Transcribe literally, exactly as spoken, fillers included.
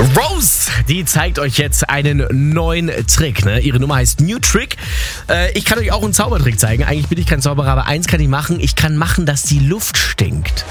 Rose, die zeigt euch jetzt einen neuen Trick. Ne? Ihre Nummer heißt New Trick. Äh, ich kann euch auch einen Zaubertrick zeigen. Eigentlich bin ich kein Zauberer, aber eins kann ich machen. Ich kann machen, dass die Luft stinkt.